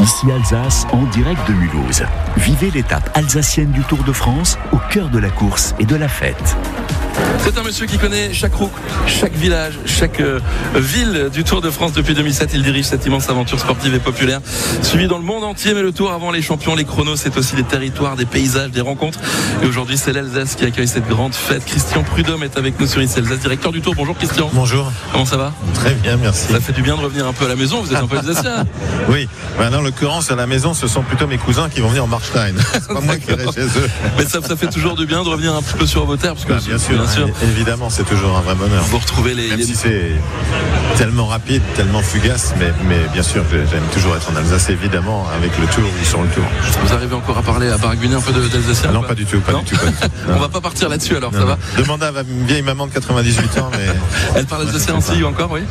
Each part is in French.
Ici Alsace, en direct de Mulhouse. Vivez l'étape alsacienne du Tour de France au cœur de la course et de la fête. C'est un monsieur qui connaît chaque roue, chaque village, chaque ville du Tour de France depuis 2007. Il dirige cette immense aventure sportive et populaire, suivie dans le monde entier. Mais le Tour, avant les champions, les chronos, c'est aussi des territoires, des paysages, des rencontres. Et aujourd'hui, c'est l'Alsace qui accueille cette grande fête. Christian Prudhomme est avec nous sur ICI Alsace, directeur du Tour. Bonjour Christian. Bonjour. Comment ça va ? Très bien, merci. Ça fait du bien de revenir un peu à la maison. Vous êtes un peu alsacien. Oui. Dans l'occurrence, à la maison, ce sont plutôt mes cousins qui vont venir en Marstein. C'est pas moi qui irai chez eux. Mais ça fait toujours du bien de revenir un petit peu sur vos terres. Parce que bien sûr. Évidemment, c'est toujours un vrai bonheur. Vous retrouvez Même si c'est tellement rapide, tellement fugace, mais bien sûr que j'aime toujours être en Alsace, évidemment, avec le Tour ou sur le Tour. Vous arrivez encore à parler, à baragouiner un peu d'alsacien? Non, pas du tout. On va pas partir là-dessus alors, ça va? Demandez à ma vieille maman de 98 ans, mais... Elle parle alsacien aussi encore, oui?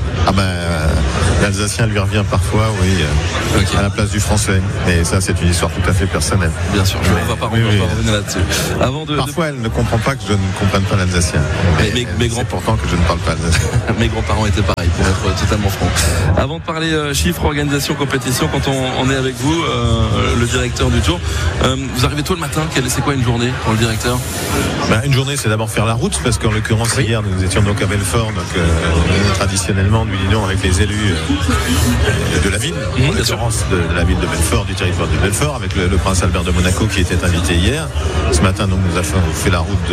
L'alsacien lui revient parfois, oui, à la place du français. Et ça, c'est une histoire tout à fait personnelle. Bien sûr, on va pas revenir là-dessus. Parfois, elle ne comprend pas que je ne comprenne pas l'alsacien. C'est important que je ne parle pas alsacien. Mes grands-parents étaient pareils, pour être totalement franc. Avant de parler chiffres, organisation, compétition, quand on est avec vous, le directeur du Tour, vous arrivez tôt le matin. C'est quoi une journée pour le directeur? Une journée, c'est d'abord faire la route, parce qu'en l'occurrence, hier, nous étions donc à Belfort, traditionnellement, nous dînons avec les élus de la ville, en l'occurrence de la ville de Belfort, du territoire de Belfort, avec le prince Albert de Monaco qui était invité hier. Ce matin, donc, nous avons fait la route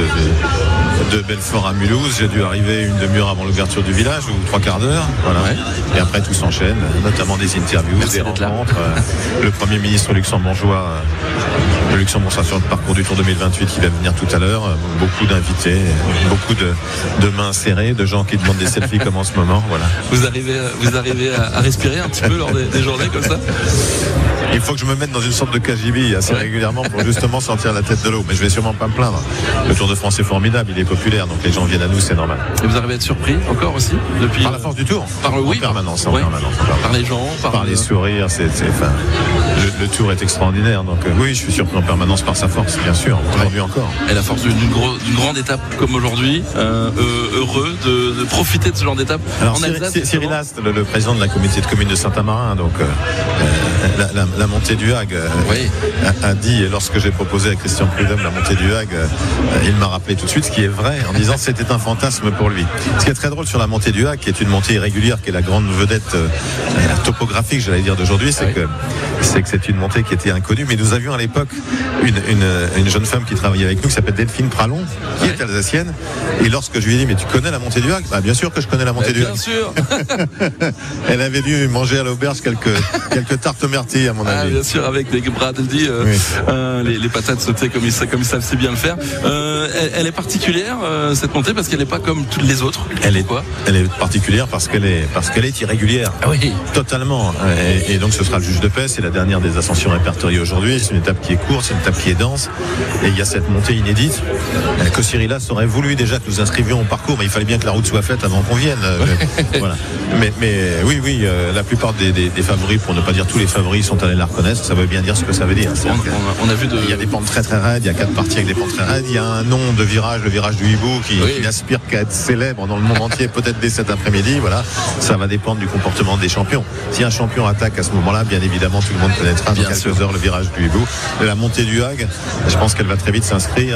de Belfort à Mulhouse. J'ai dû arriver une demi-heure avant l'ouverture du village, ou 3/4 d'heure. Voilà. Ouais. Et après, tout s'enchaîne, notamment des interviews, des rencontres. Le Premier ministre luxembourgeois, le Luxembourg sera sur le parcours du Tour 2028 qui va venir tout à l'heure. Beaucoup d'invités, beaucoup de mains serrées, de gens qui demandent des selfies comme en ce moment. Voilà. Vous arrivez à respirer un petit peu lors des journées comme ça? Il faut que je me mette dans une sorte de KGB assez régulièrement pour justement sortir la tête de l'eau. Mais je vais sûrement pas me plaindre. Le Tour de France est formidable, il est populaire, donc les gens viennent à nous, c'est normal. Et vous arrivez à être surpris encore aussi depuis par la force du Tour, en permanence. Par les gens, par les sourires, le Tour est extraordinaire. Donc oui, je suis surpris en permanence par sa force, bien sûr, aujourd'hui encore. Et la force d'une grande étape comme aujourd'hui, heureux de profiter de ce genre d'étape. Alors Cyril Ast, le président de la communauté de communes de Saint-Amarin, donc la montée du Hague, a dit, lorsque j'ai proposé à Christian Prudhomme la montée du Hague, il m'a rappelé tout de suite ce qui est vrai, en disant que c'était un fantasme pour lui. Ce qui est très drôle sur la montée du Hague, qui est une montée irrégulière, qui est la grande vedette topographique, j'allais dire, d'aujourd'hui, c'est que c'est une montée qui était inconnue. Mais nous avions à l'époque une jeune femme qui travaillait avec nous, qui s'appelle Delphine Pralon, qui est alsacienne. Et lorsque je lui ai dit, mais tu connais la montée du Hague? Bien sûr que je connais la montée du Hague. Bien sûr. Elle avait dû manger à l'auberge quelques tartes myrtilles, à mon avis. Bien sûr, avec des bradeldi, les patates sautées comme ils savent si bien le faire. Elle est particulière, cette montée, parce qu'elle n'est pas comme toutes les autres. Elle est particulière parce qu'elle est irrégulière. Oui. Totalement. Et donc ce sera le juge de paix. C'est la dernière des ascensions répertoriées aujourd'hui. C'est une étape qui est courte, c'est une étape qui est dense. Et il y a cette montée inédite que Cyril Ast aurait voulu déjà que nous inscrivions au parcours, mais il fallait bien que la route soit faite avant qu'on vienne. Voilà. Mais oui, la plupart des favoris, pour ne pas dire tous les favoris, sont allés la reconnaître. Ça veut bien dire ce que ça veut dire. On a vu il y a des pentes très très raides, il y a 4 parties avec des pentes très raides. Il y a un nom de virage, le virage du hibou, qui aspire qu'à être célèbre dans le monde entier, peut-être dès cet après-midi. Voilà, ça va dépendre du comportement des champions. Si un champion attaque à ce moment-là, bien évidemment, tout le monde connaîtra dans quelques heures le virage du hibou. Et la montée du Hague, je pense qu'elle va très vite s'inscrire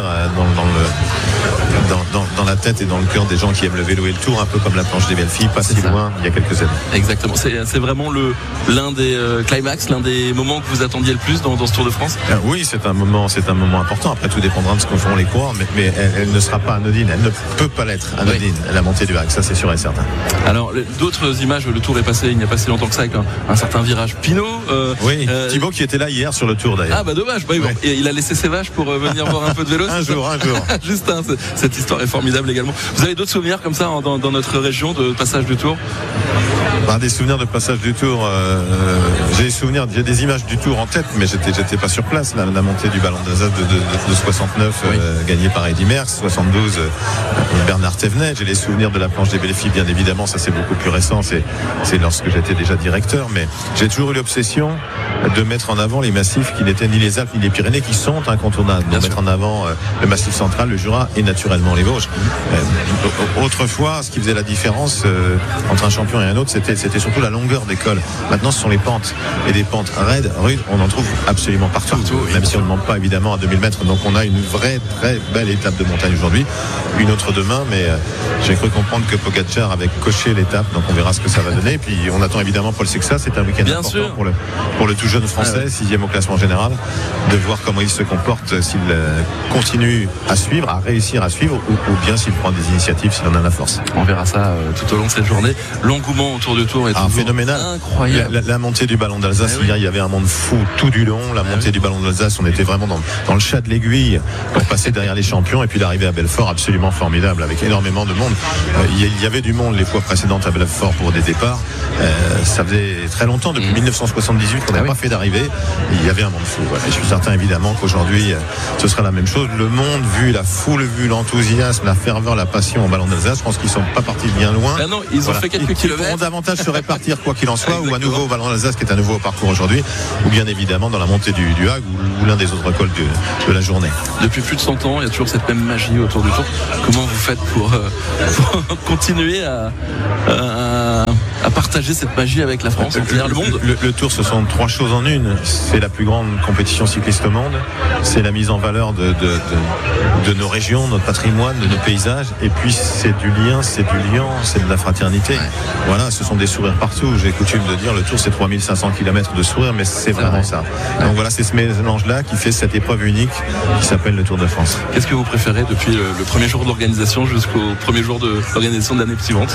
dans la tête et dans le cœur des gens qui aiment le vélo et le Tour, un peu comme la planche des belles filles, pas si loin il y a quelques années. Exactement, c'est vraiment l'un des climax, l'un des moments que vous attendiez le plus dans ce Tour de France. Oui, c'est un moment important. Après, tout dépendra de ce que feront les coureurs, mais elle ne sera pas anodine, elle ne peut pas l'être anodine, la montée du Hague, ça c'est sûr et certain. Alors d'autres images, le Tour est passé il n'y a pas si longtemps que ça, avec un certain virage Pinot. Thibaut qui était là hier sur le Tour d'ailleurs. Dommage, et il a laissé ses vaches pour venir voir un peu de vélo. un jour. Juste cette histoire est formidable également. Vous avez d'autres souvenirs comme ça dans notre région de passage du Tour? Des souvenirs de passage du Tour, j'ai des images du Tour en tête, mais j'étais pas sur place. La montée du Ballon d'Alsace de 69 gagnée par Eddy Merckx, 72 Bernard Thévenet. J'ai les souvenirs de la planche des belles filles, bien évidemment, ça c'est beaucoup plus récent, c'est lorsque j'étais déjà directeur, mais j'ai toujours eu l'obsession de mettre en avant les massifs qui n'étaient ni les Alpes ni les Pyrénées, qui sont incontournables, de mettre en avant le Massif central, le Jura et naturellement les Vosges. Autrefois, ce qui faisait la différence entre un champion et un autre, c'était surtout la longueur des cols. Maintenant, ce sont les pentes, et des pentes raides, rudes, on en trouve absolument partout, même si on ne monte pas évidemment à 2000 mètres. Donc on a une vraie très belle étape de montagne aujourd'hui, une autre demain, mais j'ai cru comprendre que Pogacar avait coché l'étape, donc on verra ce que ça va donner. Et puis on attend évidemment Paul Sexas, c'est un week-end important pour le tout jeune français, 6e au classement général, de voir comment il se comporte, s'il continue à suivre, à réussir à suivre, ou bien s'il prend des initiatives, s'il en a la force. On verra ça tout au long de cette journée. L'engouement autour du Tour est phénoménal, incroyable. La montée du Ballon d'Alsace, hier, il y avait un monde fou tout du long. La montée du Ballon d'Alsace, on était vraiment dans le chat de l'aiguille pour passer derrière les champions, et puis l'arrivée à Belfort, absolument formidable, avec énormément de monde. Il y avait du monde les fois précédentes à Belfort pour des départs. Ça faisait très longtemps, depuis 1978, qu'on n'avait pas fait d'arrivée. Il y avait un monde fou. Et je suis certain évidemment qu'aujourd'hui, ce sera la même chose. Le monde, vu la foule, vu l'enthousiasme, la ferveur, la passion au Ballon d'Alsace, je pense qu'ils ne sont pas partis bien loin. Ah non, ils ont fait quelques kilomètres. Ils pourront davantage se répartir quoi qu'il en soit, ou à nouveau au Ballon d'Alsace, qui est un nouveau parcours aujourd'hui, ou bien évidemment dans la montée du Hague, ou l'un des autres cols de la journée. Depuis plus de 100 ans, il y a toujours cette même magie autour du Tour. Comment vous faites pour continuer à partager cette magie avec la France, le monde? Le Tour, ce sont 3 choses en une. C'est la plus grande compétition cycliste au monde, c'est la mise en valeur de nos régions, notre patrimoine, de nos paysages, et puis c'est du lien, c'est de la fraternité. Voilà, ce sont des sourires partout. J'ai coutume de dire, le Tour, c'est 3500 km de sourires, mais c'est vraiment ça. Donc voilà, c'est ce mélange-là qui fait cette épreuve unique qui s'appelle le Tour de France. Qu'est-ce que vous préférez depuis le premier jour d'organisation jusqu'au premier jour de l'organisation de l'année suivante?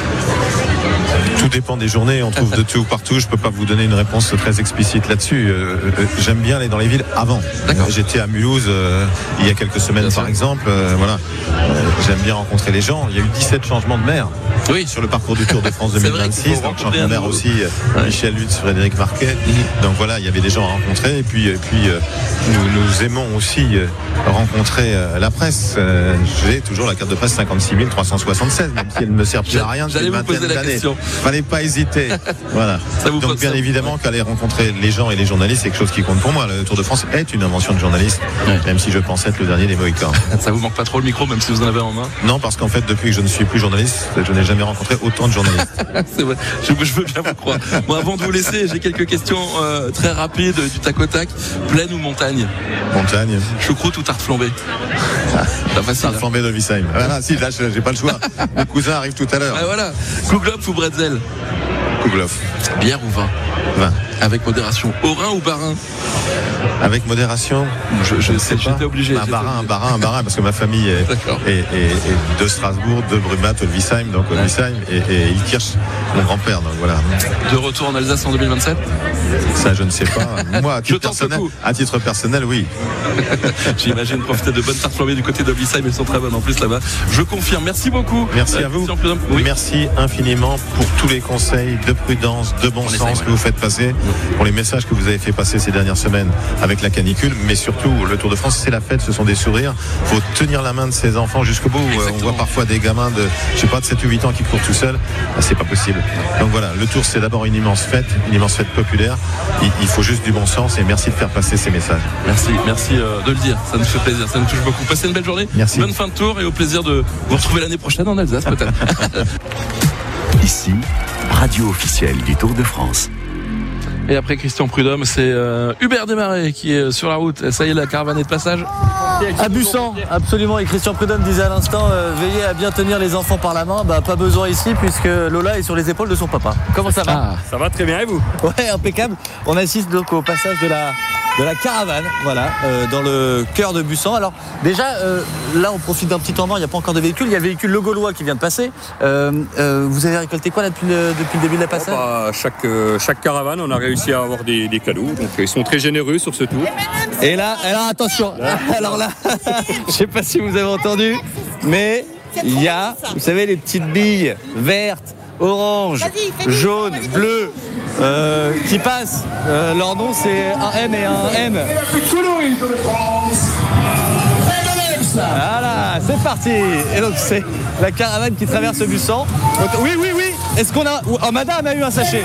Tout dépend des journées, on trouve de tout partout. Je ne peux pas vous donner une réponse très explicite là-dessus. J'aime bien aller dans les villes avant. J'étais à Mulhouse il y a quelques semaines par exemple. J'aime bien rencontrer les gens. Il y a eu 17 changements de maire sur le parcours du Tour de France 2026. Donc changement de maire aussi, Michel Lutz, Frédéric Marquet. Donc voilà, il y avait des gens à rencontrer. Et puis nous aimons aussi rencontrer la presse. J'ai toujours la carte de presse 56 376, même si elle ne me sert plus à rien depuis une vingtaine d'années. Fallait pas hésiter. Voilà. Donc bien évidemment qu'aller rencontrer les gens et les journalistes, c'est quelque chose qui compte pour moi. Le Tour de France est une invention de journaliste, même si je pense être le dernier des Mohicans. Ça vous manque pas trop le micro, même si vous en avez en main? Non, parce qu'en fait, depuis que je ne suis plus journaliste, je n'ai jamais rencontré autant de journalistes. C'est vrai, je veux bien vous croire. Bon, avant de vous laisser, j'ai quelques questions très rapides, du tac au tac. Plaine ou montagne? Montagne. Choucroute ou tarte flambée? Tarte flambée de Visheim. Voilà, si, là, j'ai pas le choix. Mon cousin arrive tout à l'heure. Voilà. Kouglof ou bretzel? Kouglof. Bière ou vin? Vin. Avec modération. Haut-Rhin ou Bas-Rhin? Avec modération, je ne sais pas. J'étais obligé. Un Bas-Rhin, parce que ma famille est de Strasbourg, de Brumat, de Visheim, donc Visheim et Ilkirch, mon grand-père. Donc voilà. De retour en Alsace en 2027? Ça, je ne sais pas. Moi, à titre personnel, oui. J'imagine profiter de bonnes tartes flambées du côté de Visheim, elles sont très bonnes en plus là-bas. Je confirme. Merci beaucoup. Merci à vous. Merci infiniment pour tous les conseils de prudence, de bon sens que vous faites passer, pour les messages que vous avez fait passer ces dernières semaines avec la canicule, mais surtout le Tour de France, c'est la fête, ce sont des sourires. Il faut tenir la main de ses enfants jusqu'au bout. On voit parfois des gamins de 7 ou 8 ans qui courent tout seuls. C'est pas possible. Donc voilà, le Tour, c'est d'abord une immense fête populaire. Il faut juste du bon sens, et merci de faire passer ces messages. Merci de le dire, ça nous fait plaisir, ça nous touche beaucoup. Passez une belle journée, bonne fin de Tour, et au plaisir de vous retrouver l'année prochaine en Alsace peut-être. Ici, radio officielle du Tour de France. Et après Christian Prudhomme, c'est Hubert Desmarais qui est sur la route. Ça y est, la caravane est de passage à Bussan, absolument. Et Christian Prudhomme disait à l'instant, veillez à bien tenir les enfants par la main. Pas besoin ici, puisque Lola est sur les épaules de son papa. Comment ça va? Ça va très bien, et vous? Ouais, impeccable. On assiste donc au passage de la caravane, voilà, dans le cœur de Bussan. Alors déjà, là on profite d'un petit temps mort, il n'y a pas encore de véhicule. Il y a le véhicule Le Gaulois qui vient de passer. Vous avez récolté quoi là depuis le début de la passage? Chaque caravane, on a réussi à avoir des cadeaux. Donc ils sont très généreux sur ce tour. Et là, alors attention, alors là, je sais pas si vous avez entendu, mais il y a, vous savez, les petites billes vertes, orange, jaune, bleu, qui passent. Leur nom, c'est un M et un M. Voilà, c'est parti. Et donc c'est la caravane qui traverse Bussan. Oui. Est-ce qu'on a... Oh, madame a eu un sachet.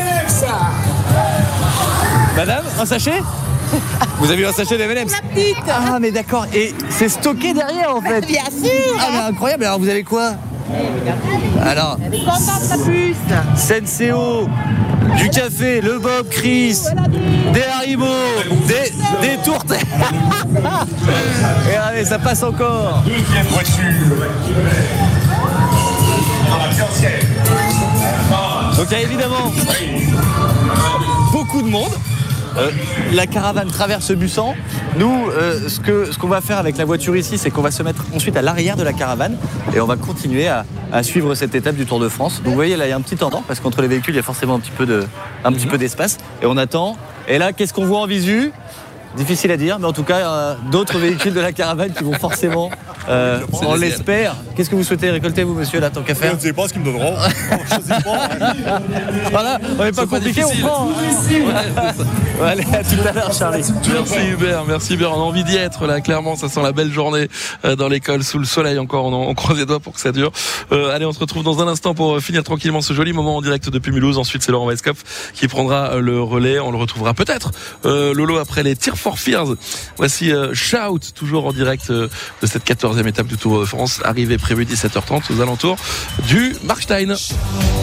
Madame, un sachet? Vous avez eu un sachet d'M&M's? La petite. Ah mais d'accord. Et c'est stocké derrière en fait. Bien sûr. Ah mais incroyable. Alors vous avez quoi? Alors, Elle est contente la puce. Senseo, du café, le Bob Chris, des Haribo, des tourtes. Regardez, ça passe encore. Deuxième voiture. Dans la fiancière. Donc il y a évidemment beaucoup de monde. La caravane traverse Bussan. Nous, ce qu'on va faire avec la voiture ici, c'est qu'on va se mettre ensuite à l'arrière de la caravane et on va continuer à suivre cette étape du Tour de France. Donc vous voyez, là, il y a un petit temps parce qu'entre les véhicules, il y a forcément un petit peu d'espace. Et on attend. Et là, qu'est-ce qu'on voit en visu? Difficile à dire, mais en tout cas, d'autres véhicules de la caravane qui vont forcément, on l'espère. Qu'est-ce que vous souhaitez récolter, vous, monsieur, là, tant qu'à faire? Je ne sais pas ce qu'ils me donneront. Voilà, on n'est pas compliqué, on prend. Allez, à tout à l'heure, Charlie. Merci Hubert, on a envie d'y être là, clairement, ça sent la belle journée dans l'école, sous le soleil encore, on croise les doigts pour que ça dure. Allez, on se retrouve dans un instant pour finir tranquillement ce joli moment en direct depuis Mulhouse. Ensuite, c'est Laurent Weisskopf qui prendra le relais, on le retrouvera peut-être, Lolo, après les Tears for Fears. Voici Shout, toujours en direct de cette 14e étape du Tour de France, arrivée prévue 17h30 aux alentours du Markstein.